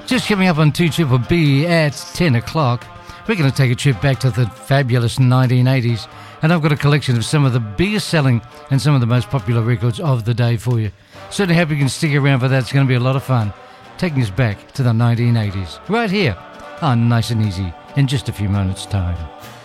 Just coming up on 2BBB at 10 o'clock, we're going to take a trip back to the fabulous 1980s, and I've got a collection of some of the biggest selling and some of the most popular records of the day for you. Certainly hope you can stick around for that. It's going to be a lot of fun, taking us back to the 1980s, right here on Nice and Easy in just a few moments' time.